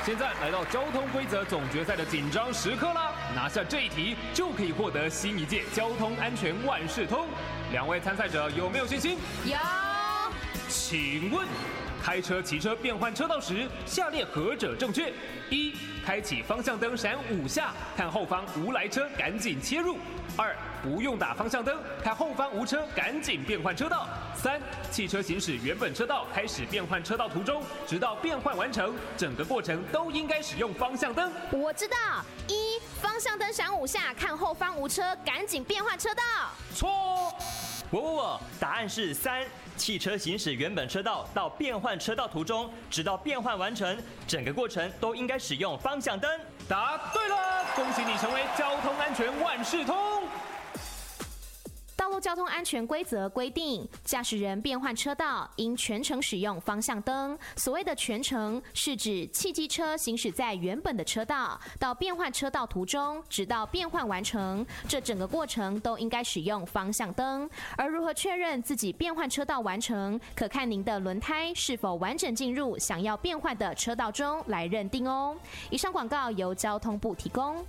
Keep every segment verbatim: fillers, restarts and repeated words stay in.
现在来到交通规则总决赛的紧张时刻啦！拿下这一题就可以获得新一届交通安全万事通。两位参赛者有没有信心？ 有。 请问，开车、骑车变换车道时，下列何者正确？一、开启方向灯闪五下，看后方无来车，赶紧切入。二、不用打方向灯，看后方无车，赶紧变换车道。三、汽车行驶原本车道，开始变换车道途中，直到变换完成，整个过程都应该使用方向灯。 我知道，一、方向灯闪五下，看后方无车，赶紧变换车道。 错。 不不不，答案是三。汽车行驶原本车道到变换车道途中，直到变换完成，整个过程都应该使用方向灯。 答对了，恭喜你成为交通安全万事通。 道路交通安全规则规定，驾驶人变换车道应全程使用方向灯。所谓的全程，是指汽机车行驶在原本的车道，到变换车道途中，直到变换完成，这整个过程都应该使用方向灯。而如何确认自己变换车道完成，可看您的轮胎是否完整进入想要变换的车道中来认定哦。以上广告由交通部提供。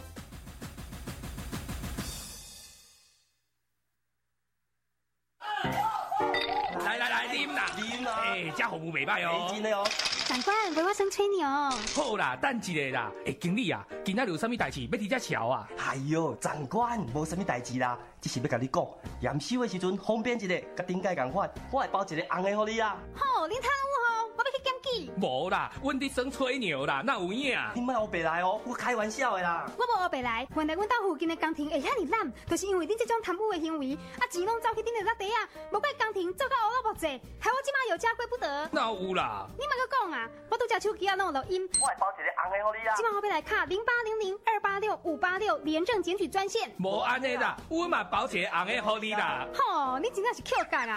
来来来，啉啦， 啉啦！ 哎，这服务袂歹哦。 真的哦。 长官，陪我先吹牛。 好啦，等一下啦。哎，经理啊，今仔有啥物代志要伫遮瞧啊？ 哎呦，长官，无啥物代志啦，只是要甲你讲，验收的时阵方便一个，甲顶届共款，我会包一个红的互你啊。 好，你贪污吼，我要去检举。 无啦，阮伫耍吹牛啦，哪有影？ 你莫黑白来哦，我开玩笑的啦。 我无黑白来，原来阮兜附近的工程会遐尔烂，就是因为恁这种贪污的行为，啊钱拢走去恁的落地啊，无怪工程做到乌落木济，害我即马有家归不得。 哪有啦？ 你莫阁讲啊，我拄只手机啊拢有录音。 我会包一个红的互你啊。 即马我要来卡零八零零二八六五八六廉政检举专线。 无安尼啦，阮嘛包一个红的互你啦。 吼，你真正是 Q 感啊！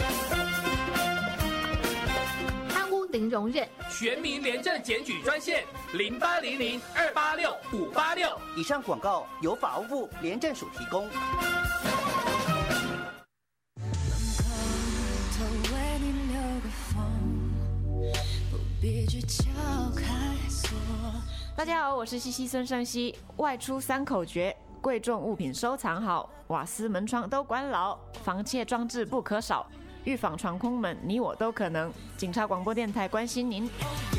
贪污零容忍， 全民廉政检举专线零八零零二八六五八六。 以上广告由法务部廉政署提供。 大家好，我是西西孙胜熙。外出三口诀：贵重物品收藏好，瓦斯门窗都关牢，防窃装置不可少，预防闯空门，你我都可能。警察广播电台关心您。